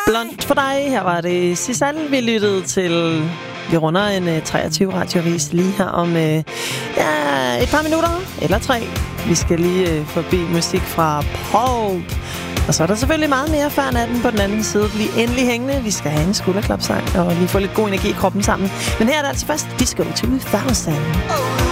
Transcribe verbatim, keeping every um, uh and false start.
Blond for dig. Her var det Sisal, vi lyttede til. Vi runder en uh, treogtyve radioavis lige her om uh, ja, et par minutter, eller tre. Vi skal lige uh, forbi musik fra Paul. Og så er der selvfølgelig meget mere før natten på den anden side. Bliv endelig hængende. Vi skal have en skulderklapsang og lige få lidt god energi i kroppen sammen. Men her er det altså først Disco to thousand.